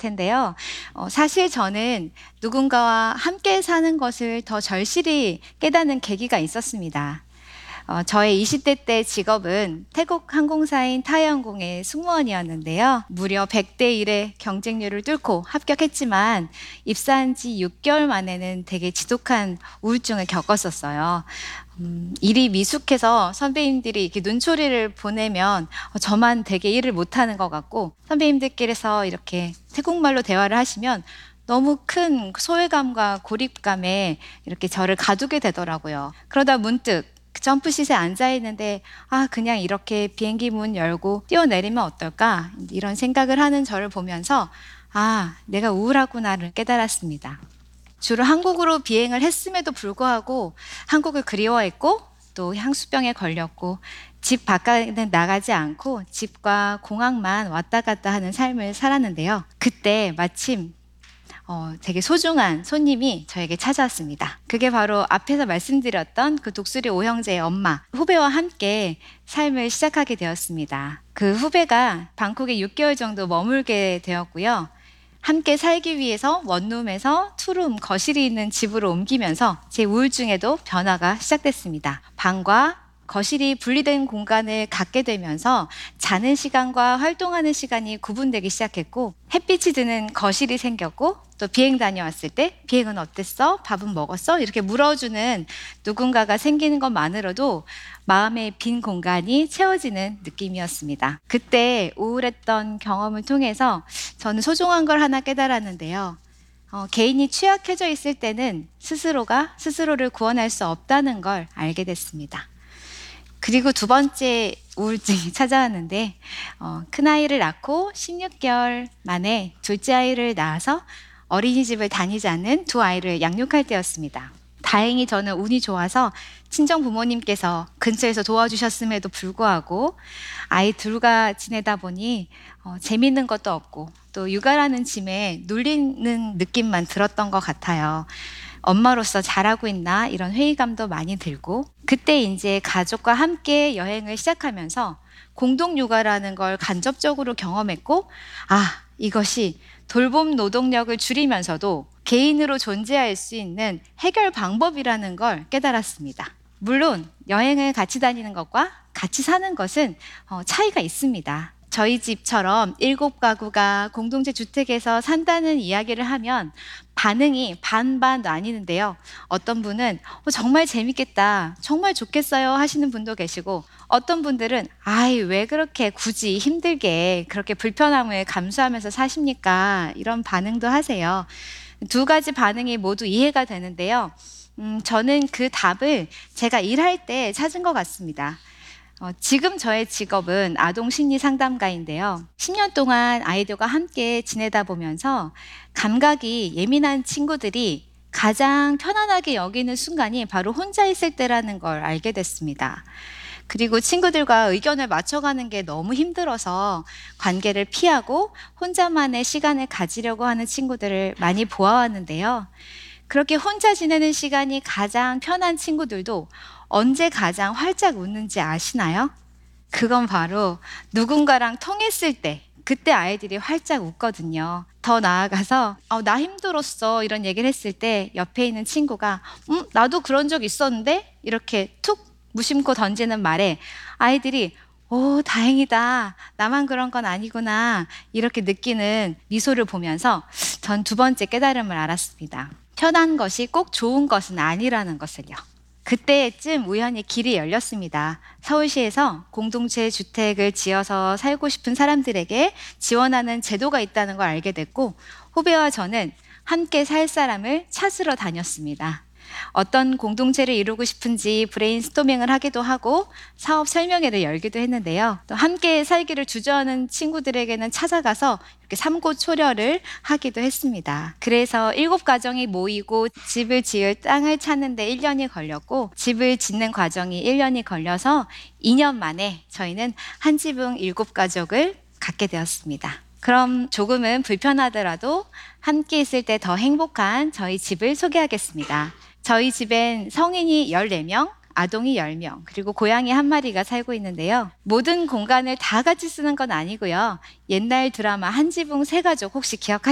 텐데요. 사실 저는 누군가와 함께 사는 것을 더 절실히 깨닫는 계기가 있었습니다. 저의 20대 때 직업은 태국 항공사인 타이항공의 승무원이었는데요. 무려 100대 1의 경쟁률을 뚫고 합격했지만 입사한 지 6개월 만에는 되게 지독한 우울증을 겪었었어요. 일이 미숙해서 선배님들이 이렇게 눈초리를 보내면 저만 되게 일을 못하는 것 같고, 선배님들께서 이렇게 태국말로 대화를 하시면 너무 큰 소외감과 고립감에 이렇게 저를 가두게 되더라고요. 그러다 문득 점프시트에 앉아 있는데 그냥 이렇게 비행기 문 열고 뛰어내리면 어떨까? 이런 생각을 하는 저를 보면서 내가 우울하구나를 깨달았습니다. 주로 한국으로 비행을 했음에도 불구하고 한국을 그리워했고, 또 향수병에 걸렸고, 집 바깥에 나가지 않고 집과 공항만 왔다 갔다 하는 삶을 살았는데요. 그때 마침 되게 소중한 손님이 저에게 찾아왔습니다. 그게 바로 앞에서 말씀드렸던 그 독수리 오형제의 엄마, 후배와 함께 삶을 시작하게 되었습니다. 그 후배가 방콕에 6개월 정도 머물게 되었고요. 함께 살기 위해서 원룸에서 투룸, 거실이 있는 집으로 옮기면서 제 우울증에도 변화가 시작됐습니다. 방과 거실이 분리된 공간을 갖게 되면서 자는 시간과 활동하는 시간이 구분되기 시작했고, 햇빛이 드는 거실이 생겼고, 또 비행 다녀왔을 때 비행은 어땠어? 밥은 먹었어? 이렇게 물어주는 누군가가 생기는 것만으로도 마음의 빈 공간이 채워지는 느낌이었습니다. 그때 우울했던 경험을 통해서 저는 소중한 걸 하나 깨달았는데요. 개인이 취약해져 있을 때는 스스로가 스스로를 구원할 수 없다는 걸 알게 됐습니다. 그리고 두 번째 우울증이 찾아왔는데, 큰아이를 낳고 16개월 만에 둘째 아이를 낳아서 어린이집을 다니지 않는 두 아이를 양육할 때였습니다. 다행히 저는 운이 좋아서 친정 부모님께서 근처에서 도와주셨음에도 불구하고 아이 둘과 지내다 보니 재밌는 것도 없고, 또 육아라는 짐에 눌리는 느낌만 들었던 것 같아요. 엄마로서 잘하고 있나 이런 회의감도 많이 들고, 그때 이제 가족과 함께 여행을 시작하면서 공동 육아라는 걸 간접적으로 경험했고, 이것이 돌봄 노동력을 줄이면서도 개인으로 존재할 수 있는 해결 방법이라는 걸 깨달았습니다. 물론 여행을 같이 다니는 것과 같이 사는 것은 차이가 있습니다. 저희 집처럼 7가구가 공동체 주택에서 산다는 이야기를 하면 반응이 반반 나뉘는데요. 어떤 분은 정말 재밌겠다, 정말 좋겠어요 하시는 분도 계시고, 어떤 분들은 왜 그렇게 굳이 힘들게 그렇게 불편함을 감수하면서 사십니까? 이런 반응도 하세요. 두 가지 반응이 모두 이해가 되는데요. 저는 그 답을 제가 일할 때 찾은 것 같습니다. 지금 저의 직업은 아동 심리 상담가인데요. 10년 동안 아이들과 함께 지내다 보면서 감각이 예민한 친구들이 가장 편안하게 여기는 순간이 바로 혼자 있을 때라는 걸 알게 됐습니다. 그리고 친구들과 의견을 맞춰가는 게 너무 힘들어서 관계를 피하고 혼자만의 시간을 가지려고 하는 친구들을 많이 보아왔는데요. 그렇게 혼자 지내는 시간이 가장 편한 친구들도 언제 가장 활짝 웃는지 아시나요? 그건 바로 누군가랑 통했을 때, 그때 아이들이 활짝 웃거든요. 더 나아가서 나 힘들었어 이런 얘기를 했을 때 옆에 있는 친구가 나도 그런 적 있었는데 이렇게 툭 무심코 던지는 말에 아이들이 다행이다, 나만 그런 건 아니구나 이렇게 느끼는 미소를 보면서 전 두 번째 깨달음을 알았습니다. 편한 것이 꼭 좋은 것은 아니라는 것을요. 그때쯤 우연히 길이 열렸습니다. 서울시에서 공동체 주택을 지어서 살고 싶은 사람들에게 지원하는 제도가 있다는 걸 알게 됐고, 후배와 저는 함께 살 사람을 찾으러 다녔습니다. 어떤 공동체를 이루고 싶은지 브레인스토밍을 하기도 하고 사업 설명회를 열기도 했는데요. 또 함께 살기를 주저하는 친구들에게는 찾아가서 이렇게 삼고초려를 하기도 했습니다. 그래서 7가정이 모이고 집을 지을 땅을 찾는데 1년이 걸렸고, 집을 짓는 과정이 1년이 걸려서 2년 만에 저희는 한 지붕 7가족을 갖게 되었습니다. 그럼 조금은 불편하더라도 함께 있을 때 더 행복한 저희 집을 소개하겠습니다. 저희 집엔 성인이 14명, 아동이 10명, 그리고 고양이 1마리가 살고 있는데요. 모든 공간을 다 같이 쓰는 건 아니고요. 옛날 드라마 한 지붕 세 가족 혹시 기억하시나요?